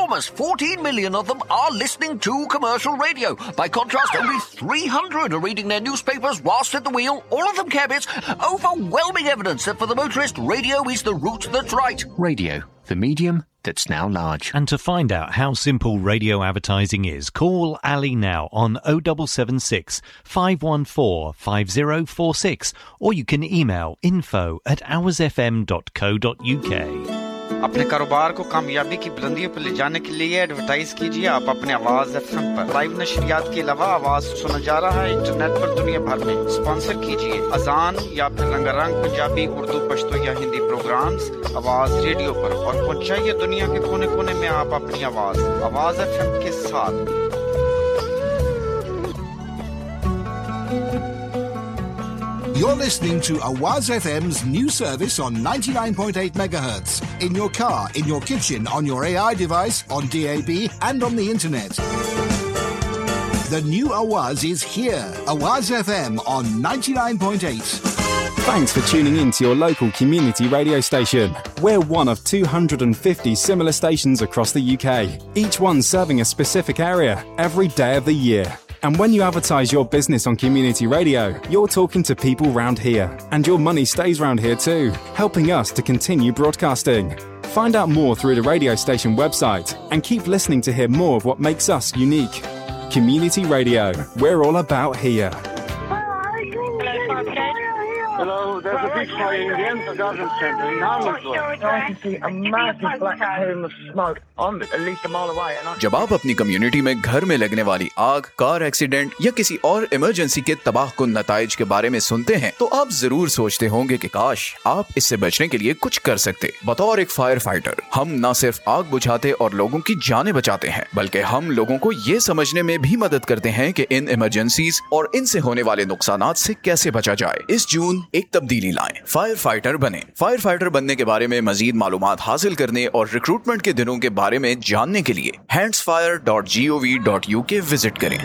enormous 14 million of them are listening to commercial radio. By contrast, only 300 are reading their newspapers whilst at the wheel. All of them caveats. Overwhelming evidence that for the motorist, radio is the route that's right. Radio, the medium that's now large. And to find out how simple radio advertising is, call Ali now on 0776 514 5046, or you can email info@hoursfm.co.uk. अपने कारोबार को कामयाबी की बुलंदियों पर ले जाने के लिए एडवर्टाइज कीजिए आप अपने आवाज एफएम पर। लाइव नशरियात के अलावा आवाज सुना जा रहा है इंटरनेट पर दुनिया भर में। स्पॉन्सर कीजिए अजान या फिर रंगारंग पंजाबी, उर्दू, पश्तो या हिंदी प्रोग्राम्स आवाज रेडियो पर और पहुंचाइए दुनिया के कोने-कोने में आप अपनी आवाज एफएम के साथ। You're listening to Awaz FM's new service on 99.8 megahertz. In your car, in your kitchen, on your AI device, on DAB and on the internet. The new Awaz is here. Awaz FM on 99.8. Thanks for tuning in to your local community radio station. We're one of 250 similar stations across the UK, each one serving a specific area every day of the year. And when you advertise your business on community radio, you're talking to people round here. And your money stays round here too, helping us to continue broadcasting. Find out more through the radio station website and keep listening to hear more of what makes us unique. Community Radio, we're all about here. Hello, there's a big fire in the Enfield Garden Centre in Harmonsville. I can see a massive black plume of smoke. I'm at least a mile away. जब आप अपनी community में घर में लगने वाली आग, car accident या किसी और इमरजेंसी के तबाहकुन नताइज के बारे में सुनते हैं तो आप जरूर सोचते होंगे कि काश आप इससे बचने के लिए कुछ कर सकते। बतौर एक फायर फाइटर हम न सिर्फ आग बुझाते और लोगों की जानें बचाते हैं, बल्कि हम लोगों को ये समझने में भी मदद करते हैं कि इन इमरजेंसीज और इनसे होने वाले नुकसानात से कैसे बचा जाए। इस जून एक तब्दीली लाएं, फायर फाइटर बने। फायर फाइटर बनने के बारे में मजीद मालूमात हासिल करने और रिक्रूटमेंट के दिनों के बारे में जानने के लिए handsfire.gov.uk विजिट करें।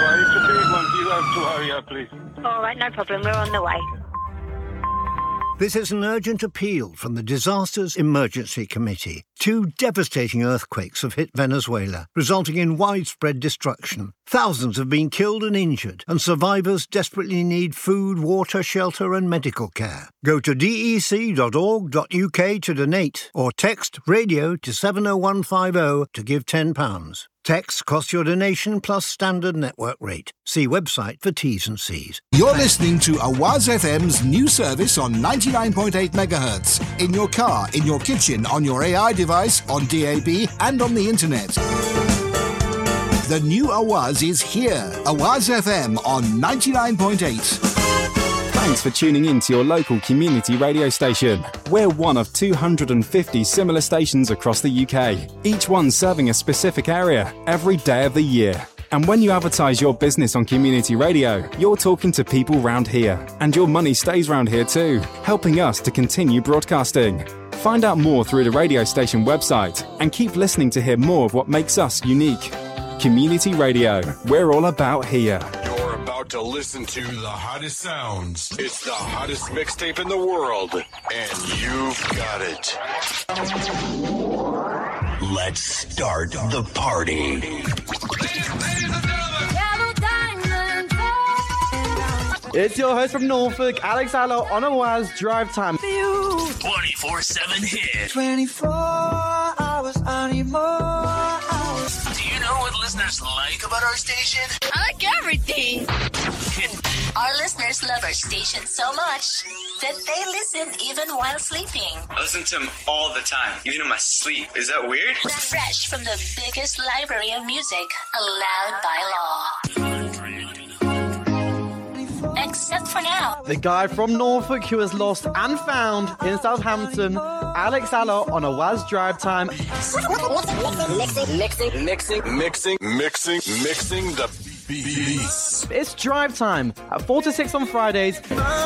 This is an urgent appeal from the Disasters Emergency Committee. 2 devastating earthquakes have hit Venezuela, resulting in widespread destruction. Thousands have been killed and injured, and survivors desperately need food, water, shelter and medical care. Go to dec.org.uk to donate, or text radio to 70150 to give £10. Text costs your donation plus standard network rate. See website for T's and C's. You're listening to Awaz FM's new service on 99.8 megahertz. In your car, in your kitchen, on your AI device, on DAB and on the internet. The new Awaz is here. Awaz FM on 99.8. Thanks for tuning in to your local community radio station. We're one of 250 similar stations across the UK, each one serving a specific area every day of the year. And when you advertise your business on community radio, you're talking to people round here. And your money stays round here too, helping us to continue broadcasting. Find out more through the radio station website and keep listening to hear more of what makes us unique. Community Radio, we're all about here. To listen to the hottest sounds. It's the hottest mixtape in the world, and you've got it. Let's start the party. It's your host from Norfolk, Alex Allo, on Awaz Drive Time. 24/7 hit. 24 hours, I need more hours. Do you know what listeners like about our station? I like everything. Our listeners love our station so much that they listen even while sleeping. I listen to them all the time, even in my sleep. Is that weird? Fresh from the biggest library of music allowed by law. Except for now. The guy from Norfolk who was lost and found in Southampton, Alex Allo on Awaz Drive Time. Mixing the beats. It's Drive Time at 4 to 6 on Fridays.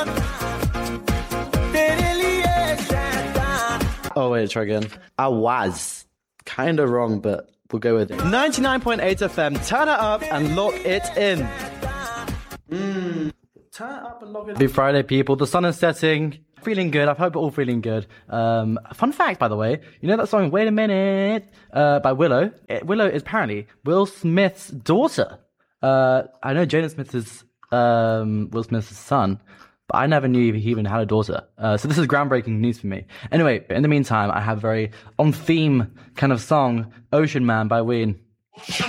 Oh wait, try again. Awaz. Kinda wrong, but we'll go with it. 99.8 FM. Turn it up and lock it in. Turn it up and log in. Happy Friday, people. The sun is setting. Feeling good. I hope we're all feeling good. Fun fact, by the way, you know that song "Wait a Minute" by Willow? Willow is apparently Will Smith's daughter. I know Jaden Smith is Will Smith's son, but I never knew he even had a daughter. So this is groundbreaking news for me. Anyway, in the meantime, I have a very on-theme kind of song, "Ocean Man" by Ween.